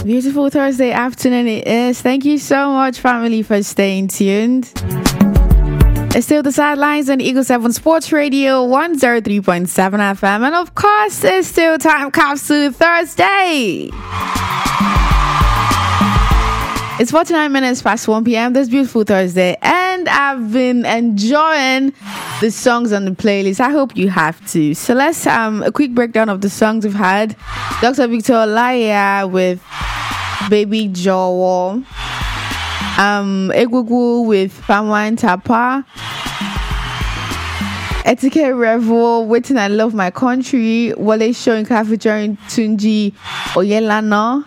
Beautiful Thursday afternoon it is. Thank you so much, family, for staying tuned. It's still the sidelines on Eagle 7 Sports Radio 103.7 FM. And of course, it's still Time Capsule Thursday. It's 49 minutes past 1 p.m. this beautiful Thursday. And I've been enjoying the songs on the playlist. I hope you have too. So let's a quick breakdown of the songs we've had. Dr. Victor Olaiya with Baby Jowo. Egwugu with Pamwan Tapa. Etiquette Revel, Waiting I Love My Country. Wale Soyinka featuring Tunji Oyelana.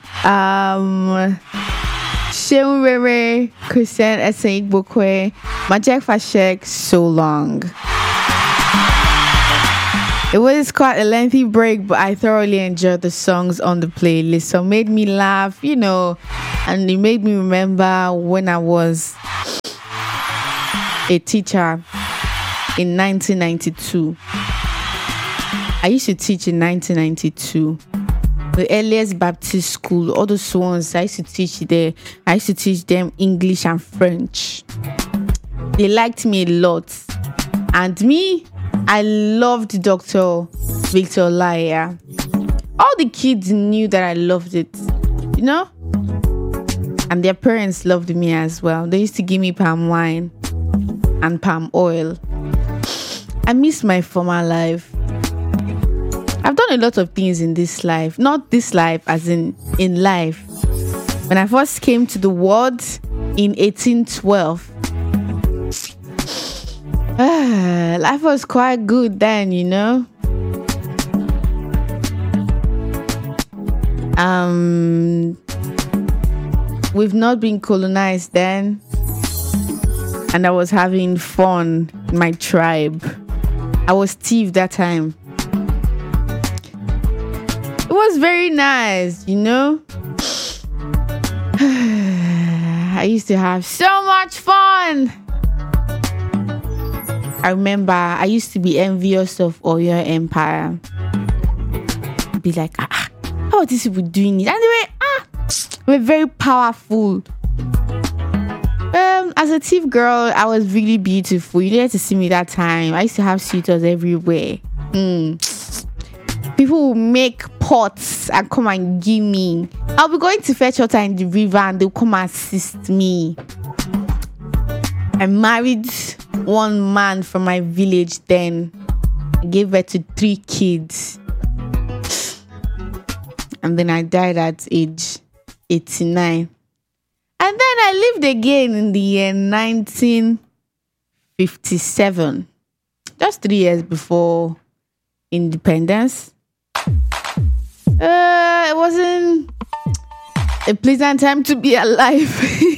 Sheun Rere, Christian Esen Igbokwe, Majek Fashek, So Long. It was quite a lengthy break, but I thoroughly enjoyed the songs on the playlist. So it made me laugh, and it made me remember when I was a teacher in 1992. I used to teach in 1992. The earliest Baptist school, all those ones, I used to teach there. I used to teach them English and French. They liked me a lot. And me, I loved Dr. Victor Olaiya. All the kids knew that I loved it, And their parents loved me as well. They used to give me palm wine and palm oil. I miss my former life. I've done a lot of things in this life. Not this life as in life. When I first came to the world in 1812, life was quite good then, We've not been colonized then. And I was having fun in my tribe. I was Steve that time. It was very nice, I used to have so much fun. I remember I used to be envious of Oyo Empire. Be like, how are these people doing it? And they were very powerful. As a thief girl, I was really beautiful. You didn't to see me that time. I used to have suitors everywhere. People will make pots and come and give me. I'll be going to fetch water in the river and they'll come and assist me. I married one man from my village then. I gave birth to 3 kids. And then I died at age 89. And then I lived again in the year 1957. Just 3 years before independence. It wasn't a pleasant time to be alive.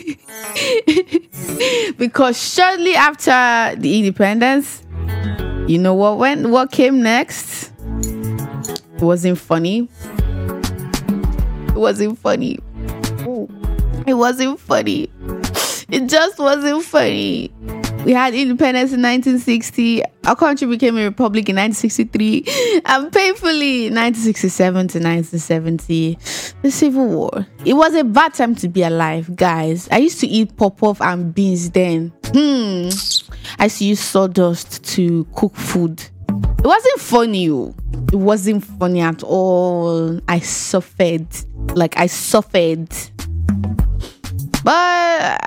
Because shortly after the independence, what came next? It wasn't funny. It wasn't funny. It wasn't funny. It just wasn't funny. We had independence in 1960. Our country became a republic in 1963. And painfully, 1967 to 1970, the Civil War. It was a bad time to be alive, guys. I used to eat pop-off and beans then. I used to use sawdust to cook food. It wasn't funny. It wasn't funny at all. I suffered. But,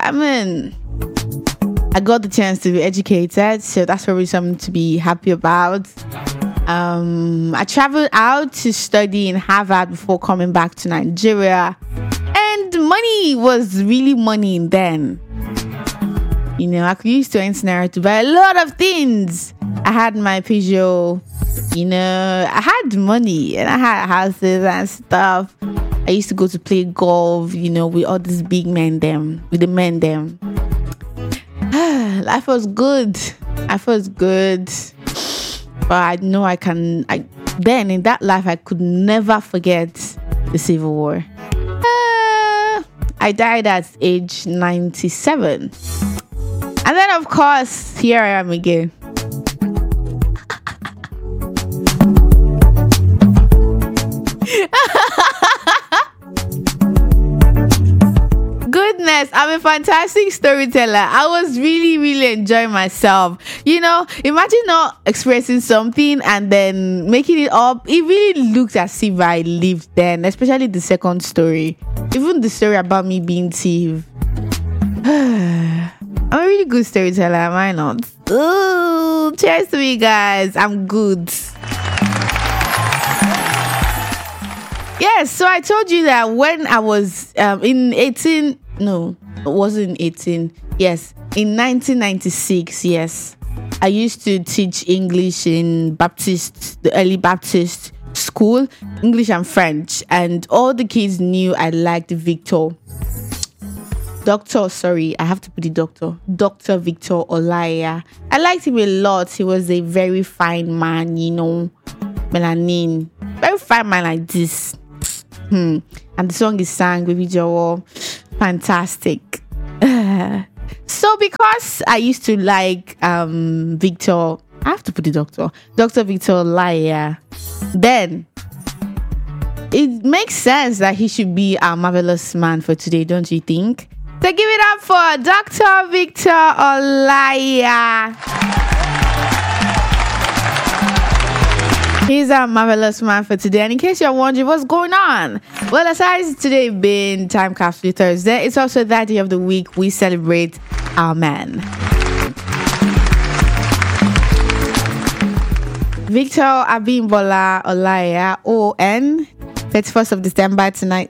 I got the chance to be educated, so that's probably something to be happy about. I traveled out to study in Harvard before coming back to Nigeria. And money was really money then. I could use 20 naira to buy a lot of things. I had my Peugeot, I had money and I had houses and stuff. I used to go to play golf, with all these big men them, with the men them. Life was good. But I know then in that life, I could never forget the Civil War. I died at age 97. And then, of course, here I am again. I'm a fantastic storyteller. I was really, really enjoying myself. You know, imagine not expressing something and then making it up. It really looked as if I lived then, especially the second story. Even the story about me being thief. I'm a really good storyteller, am I not? Ooh, cheers to me, guys. I'm good. Yes, so I told you that when I was in 1996, yes. I used to teach English in the early Baptist school, English and French, and all the kids knew I liked Victor. Dr. Victor Olaiya. I liked him a lot. He was a very fine man, you know, melanin. Very fine man like this. And the song is sang, Baby Jowo. Fantastic. So because I used to like Victor, I have to put the Dr. Victor Olaiya, then it makes sense that he should be our marvelous man for today, don't you think? So give it up for Dr. Victor Olaiya. He's our marvelous man for today. And in case you're wondering what's going on, well, aside today being Time Capsule Thursday, it's also that day of the week we celebrate our man. Victor Abimbola Olaiya, ON, 31st of December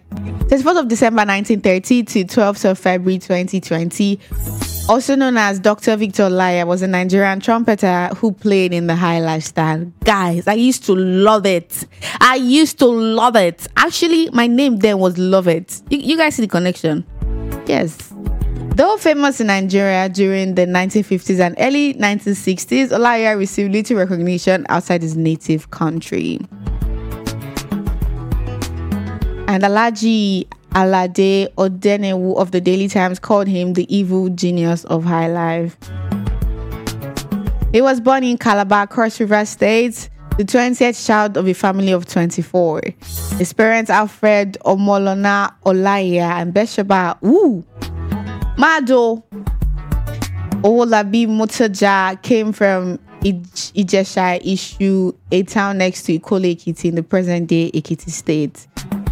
1930 to 12th of February 2020. Also known as Dr. Victor Olaiya, was a Nigerian trumpeter who played in the high lifestyle. Guys, I used to love it. Actually, my name then was Love It. You guys see the connection? Yes. Though famous in Nigeria during the 1950s and early 1960s, Olaiya received little recognition outside his native country. And Alhaji Alade Odenewu of the Daily Times called him the evil genius of high life. He was born in Calabar, Cross River State, the 20th child of a family of 24. His parents, Alfred Omolona Olaiya and Beshaba Mado Owolabi Motoja, came from Ijesha Ishu, a town next to Ikole Ekiti in the present-day Ekiti State.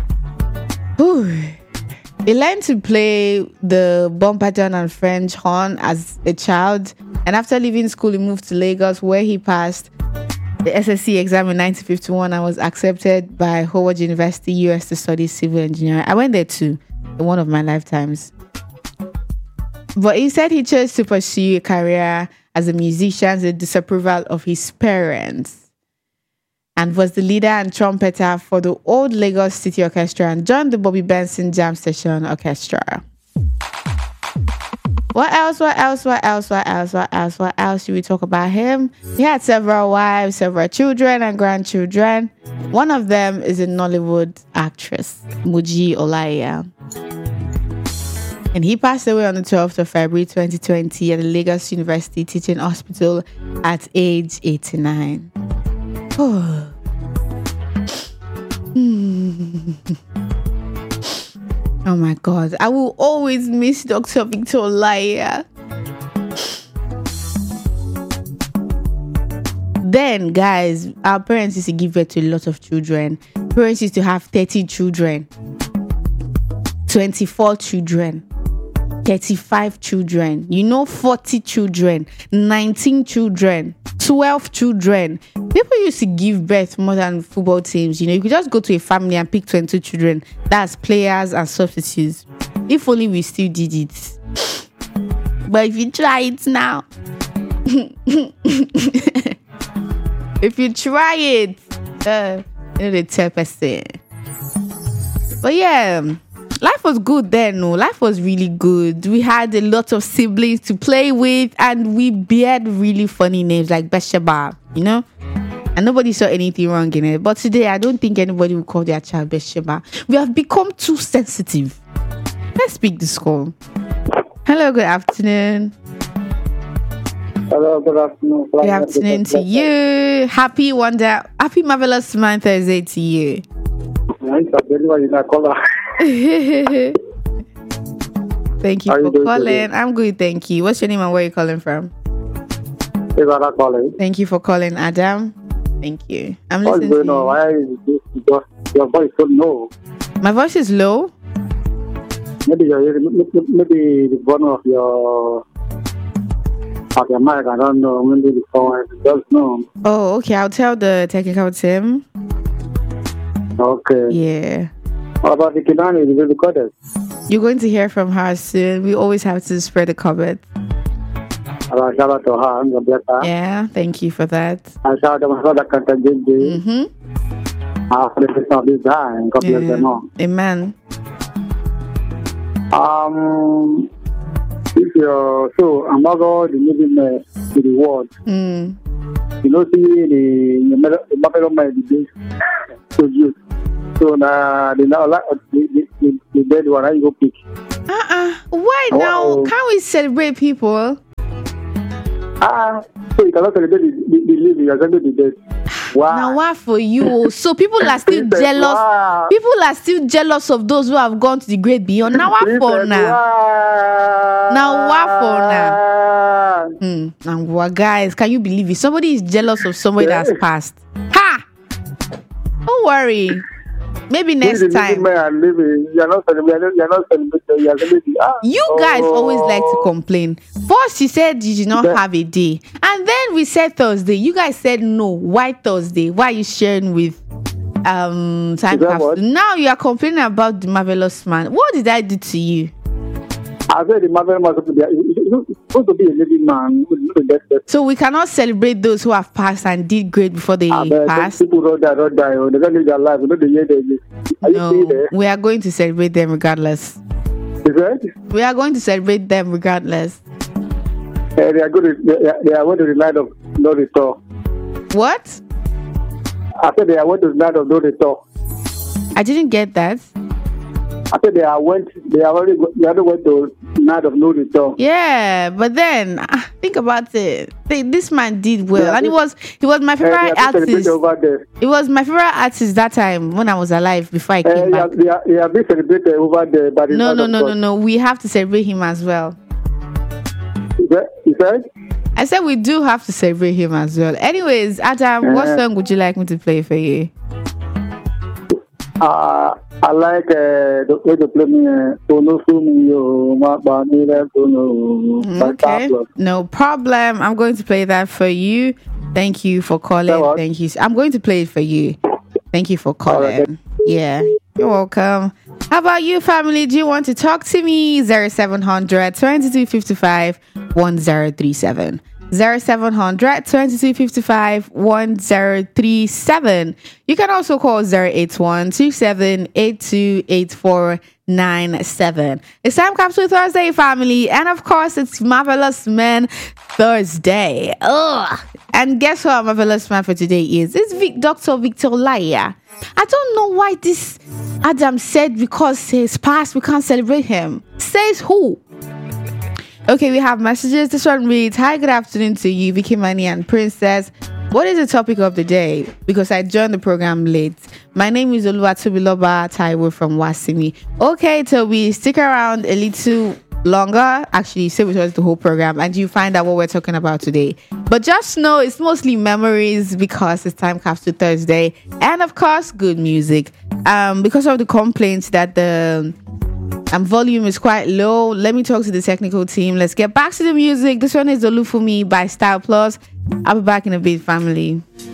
He learned to play the bombardon and French horn as a child, and after leaving school, he moved to Lagos, where he passed the SSC exam in 1951 and was accepted by Howard University, US, to study civil engineering. I went there too, in one of my lifetimes. But instead, he chose to pursue a career as a musician to the disapproval of his parents, and was the leader and trumpeter for the Old Lagos City Orchestra and joined the Bobby Benson Jam Session Orchestra. What else should we talk about him? He had several wives, several children and grandchildren. One of them is a Nollywood actress, Moji Olaiya. And he passed away on the 12th of February 2020 at the Lagos University Teaching Hospital at age 89. Oh my God, I will always miss Dr. Victor Olaiya. Then, guys, our parents used to give birth to a lot of children. Parents used to have 30 children, 24 children, 35 children, 40 children, 19 children, 12 children. People used to give birth more than football teams. You could just go to a family and pick 22 children. That's players and substitutes. If only we still did it. But if you try it now, if you try it, the 10%. But yeah, life was good then. No, life was really good. We had a lot of siblings to play with, and we bared really funny names like Beshaba, and nobody saw anything wrong in it. But today, I don't think anybody will call their child Beshaba. We have become too sensitive. Let's pick this call. Hello, good afternoon. Hello, good afternoon. Good afternoon to you. Happy marvelous man Thursday to you. Thank you for calling. I'm good, thank you. What's your name and where are you calling from? Adam calling. Thank you for calling, Adam. Thank you. I'm What's listening to going on? you. Why is this? Your voice so low? My voice is low. Maybe the volume of your mic. I don't know. Maybe the phone. Just know. Oh, okay. I'll tell the technical team. Okay. Yeah. What about the Kidani? Did you record it? You're going to hear from her soon. We always have to spread the comment. Shout out to her. God bless her. Yeah, thank you for that. I shout out to the Mm-hmm. God bless them all. Amen. If you're so I'm not going to living to the world. You know, see the Babylon might be produced. So now the dead one I go pick. Why now? Can't we celebrate people? So you cannot celebrate the living, you are celebrating the dead. Wow. Now what for you? So people are still jealous. Wow. People are still jealous of those who have gone to the great beyond. Now what for now? Wow. Now what for now? And what, guys? Can you believe it? Somebody is jealous of somebody that's passed. Ha! Don't worry. Maybe next time. You're not celebrating. You guys always like to complain. First, you said you did not have a day. And then we said Thursday. You guys said no. Why Thursday? Why are you sharing with time capsule? Now you are complaining about the Marvelous Man. What did I do to you? I said the Marvelous Man is supposed to be a living man. So we cannot celebrate those who have passed and did great before they passed. People don't die. They don't live their life. No, we are going to celebrate them regardless. Is that? We are going to celebrate them regardless. They are going to the night of no return. What? I said they are going to the night of no return. I didn't get that. I said they already went to night of no return. Yeah, but then think about it. This man did well, and he was my favorite artist. It was my favorite artist that time when I was alive before I came back. He has been celebrated over there, but no. We have to celebrate him as well. You said? I said we do have to celebrate him as well. Anyways, Adam, what song would you like me to play for you? I like the way to play me. Okay, no problem. I'm going to play that for you. Thank you for calling. Thank you. I'm going to play it for you. Thank you for calling. Right. Yeah, you're welcome. How about you, family? Do you want to talk to me? 0700 2255 1037. 0700 2255 1037. You can also call 081 2782 8497. It's Time Capsule Thursday, family, and of course it's Marvelous Man Thursday. And guess what our Marvelous Man for today is? It's Dr. Victor Olaiya. I don't know why this Adam said because he's passed we can't celebrate him. Says who? Okay, we have messages. This one reads, hi, good afternoon to you, Vicky Money and Princess. What is the topic of the day? Because I joined the program late. My name is Oluwatobiloba Taiwo from Wasimi. Okay, Toby, stick around a little longer. Actually, stay with us the whole program and you find out what we're talking about today. But just know it's mostly memories because it's Time Capsule Thursday. And of course, good music. Because of the complaints that the volume is quite low, let me talk to the technical team. Let's get back to the music. This one is Olufumi by Style Plus. I'll be back in a bit, family.